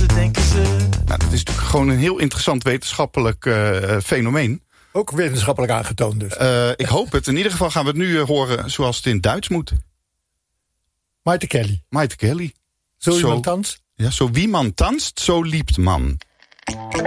dansen, denken ze. Nou, dat is natuurlijk gewoon een heel interessant wetenschappelijk fenomeen. Ook wetenschappelijk aangetoond dus. Ik hoop het. In ieder geval gaan we het nu horen zoals het in Duits moet. Maite Kelly. Maite Kelly. Zo iemand danst? Ja, zo wie man tanzt, zo liebt man.